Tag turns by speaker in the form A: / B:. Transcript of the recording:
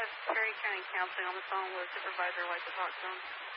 A: have Perry County Counseling on the phone with a supervisor I'd like to talk to him.